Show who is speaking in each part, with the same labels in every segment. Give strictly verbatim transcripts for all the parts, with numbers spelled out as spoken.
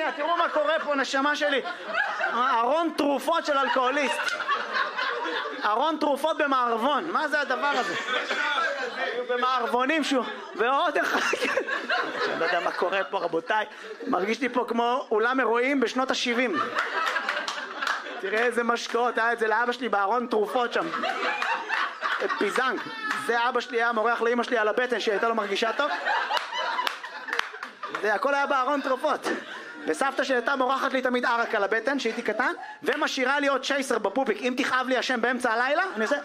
Speaker 1: שנייה, תראו מה קורה פה, נשמה שלי. ארון תרופות של אלכוהוליסט. ארון תרופות במערבון, מה זה הדבר הזה? במערבונים שהוא, ועוד אחד. אני לא יודע מה קורה פה, רבותיי. מרגיש לי פה כמו אולם אירועים בשנות ה-שבעים. תראה איזה משקעות, היה את זה לאבא שלי בארון תרופות שם. פיזנג. זה אבא שלי היה מורח לאמא שלי על הבטן שהייתה לו מרגישה טוב. זה הכל היה בארון תרופות. וסבתא שהייתה מורחת לי תמיד ערק על הבטן שהייתי קטן, ומשאירה לי עוד צ'ייסר בפופיק. אם תכאב לי השם באמצע הלילה, אני עושה...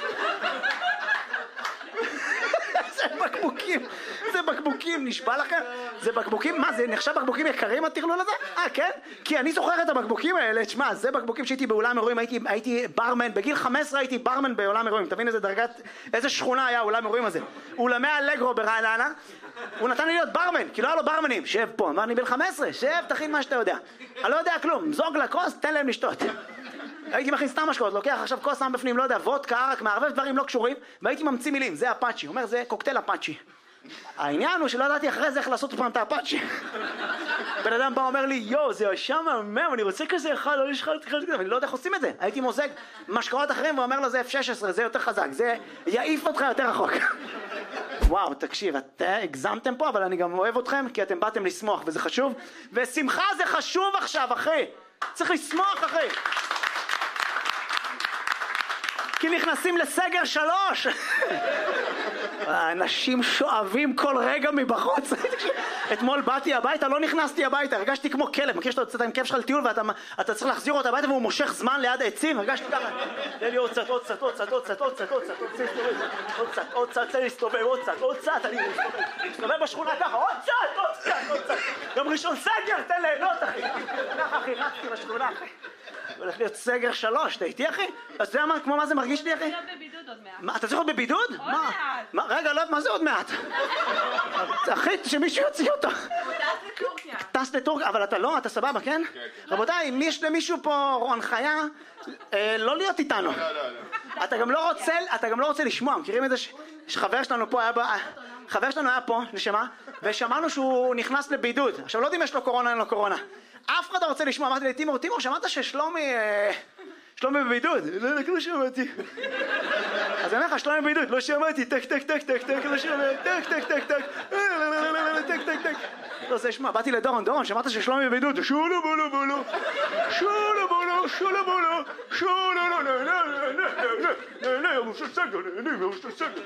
Speaker 1: זה בקבוקים, זה בקבוקים, נשבע לכם? זה בקבוקים, מה זה נחשב בקבוקים יקרים התכלול הזה? אה כן? כי אני זוכר את הבקבוקים האלה, תשמע, זה בקבוקים שהייתי באולם אירועים, הייתי, הייתי ברמן, בגיל חמש עשרה הייתי ברמן בעולם אירועים, תבין איזה דרגת, איזה שכונה היה אולם אירועים הזה. אולמי אלגרו ברעננה, הוא נתן לי להיות ברמן, כי לא היה לו ברמנים, שב פה, אמר אני בן חמש עשרה, שב, תכין מה שאתה יודע. אני לא יודע כלום, זוג לכוס, תן להם לשתות. הייתי מכין סתם משקאות, לוקח עכשיו כוס שם בפנים, לא יודע, וודקה, ערק, מערבב דברים לא קשורים, והייתי ממציא מילים, זה אפאצ'י, הוא אומר זה קוקטייל אפאצ'י. העניין הוא שלא ידעתי אחרי זה איך לעשות פעם את האפאצ'י. בן אדם בא אומר לי, יו, זה ישר מהמם, אני רוצה כזה אחד, לא יש אחד כזה, אני לא יודע איך עושים את זה. הייתי מוזג משקאות אחרים ואומר לו זה אף שש עשרה, זה יותר חזק, זה יעיף אותך יותר רחוק. וואו, תקשיב, אתם הגזמתם פה, אבל אני גם אוהב אתכם, כי אתם באתם לשמוח, וזה חשוב. ושמחה זה חשוב עכשיו, אחי. צריך לשמוח, אחי. כי נכנסים לסגר שלוש. האנשים שואבים כל רגע מבחוץ. אתמול באתי הביתה, לא נכנסתי הביתה, הרגשתי כמו כלב. מכיר שאתה יוצאת עם כלב שלך לטיול ואתה צריך להחזיר אותו הביתה והוא מושך זמן ליד העצים? הרגשתי ככה. תן לי עוד קצת, עוד קצת, עוד קצת, עוד קצת, עוד קצת, עוד קצת, עוד קצת, עוד קצת, תן לי להסתובב, עוד קצת, עוד קצת, אני מסתובב בשכונה ככה, עוד קצת, עוד קצת, עוד קצת. יום ראשון סגר, תן ליהנות, אחי. ככה, אחי, רצתי בשכונה, אחי. הולך להיות סגר שלוש, אתה איתי אחי? אז זה מה, כמו מה זה מרגיש לי אחי?
Speaker 2: אני להיות בבידוד עוד מעט.
Speaker 1: מה, אתה צריך להיות בבידוד?
Speaker 2: עוד מעט.
Speaker 1: רגע, לא, מה זה עוד מעט? אחי, שמישהו יוציא אותו.
Speaker 2: הוא טס לטורקיה.
Speaker 1: טס לטורקיה, אבל אתה לא, אתה סבבה, כן? רבותיי, אם יש למישהו פה הנחיה, לא להיות איתנו. אתה גם לא רוצה, אתה גם לא רוצה לשמוע, מכירים את זה שחבר שלנו פה היה ב... חבר שלנו היה פה, נשמה, ושמענו שהוא נכנס לבידוד. עכשיו, לא יודעים יש לו קורונה, אין לו קורונה. אף אחד לא רוצה לשמוע, אמרתי לי, תימור, תימור, שמעת ששלומי, שלומי בבידוד? לא, לא שמעתי. אז אני אומר לך, שלומי בבידוד, לא שמעתי, טק, טק, טק, טק, טק, לא שמעתי, טק, טק, טק, טק, טק, טק, טק. לא, זה שמע, באתי לדורון, דורון, שמעת ששלומי בבידוד, שולו בולו בולו, שולו בולו, שולו בולו, שולו לא, לא, לא, לא, לא, לא, לא, לא, סגר, לא, סגר.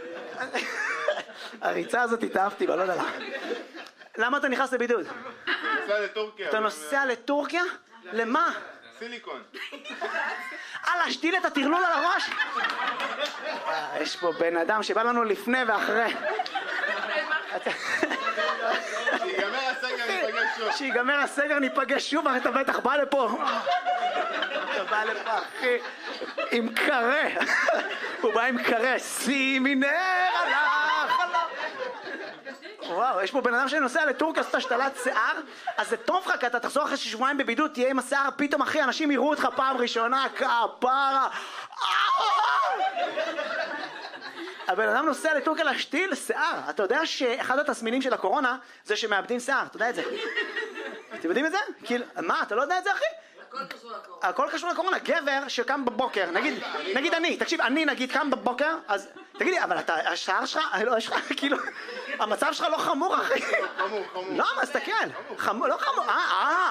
Speaker 1: הריצה הזאת התאהבתי, אבל לא יודע למה. למה אתה נכנס לבידוד?
Speaker 3: נוסע לטורקיה.
Speaker 1: אתה נוסע לטורקיה? למה?
Speaker 3: סיליקון.
Speaker 1: אה, להשתיל את הטרלול על הראש? יש פה בן אדם שבא לנו לפני ואחרי.
Speaker 3: שיגמר הסגר ניפגש שוב.
Speaker 1: שיגמר הסגר ניפגש שוב, אתה בטח בא לפה. אתה בא לפה, אחי, עם קרה. הוא בא עם קרה. שימי נר על החלום. וואו, יש פה בן אדם שנוסע לטורקיה, עשתה השתלת שיער, אז זה טוב לך, כי אתה תחזור אחרי שבועיים בבידוד, תהיה עם השיער, פתאום אחי, אנשים יראו אותך פעם ראשונה, כפרה. הבן אדם נוסע לטורקיה להשתיל שיער. אתה יודע שאחד התסמינים של הקורונה זה שמאבדים שיער, אתה יודע את זה? אתם יודעים את זה? מה, אתה לא יודע את זה אחי?
Speaker 2: הכל קשור לקורונה.
Speaker 1: הכל קשור לקורונה. גבר שקם בבוקר, נגיד, נגיד אני, תקשיב, אני נגיד קם בבוקר, אז תגידי, אבל אתה, השיער שלך, לא, יש לך, כאילו, המצב שלך לא חמור, אחי.
Speaker 3: חמור, חמור.
Speaker 1: לא, מה, תסתכל. חמור, לא חמור, אה, אה.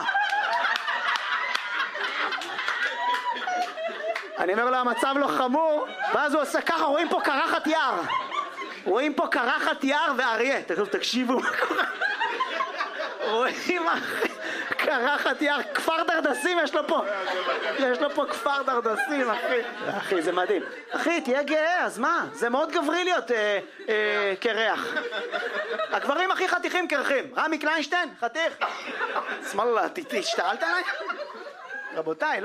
Speaker 1: אני אומר לו, המצב לא חמור, ואז הוא עושה ככה, רואים פה קרחת יער. רואים פה קרחת יער ואריה. תקשיבו מה קורה. רואים, אחי. קרחת יער, כפר דרדסים יש לו פה. יש לו פה כפר דרדסים, אחי. אחי, זה מדהים. אחי, תהיה גאה, אז מה? זה מאוד גברי להיות אה, אה, קרח. הגברים הכי חתיכים קרחים. רמי קליינשטיין, חתיך. שמאללה, תשתעלת עליי? רבותיי,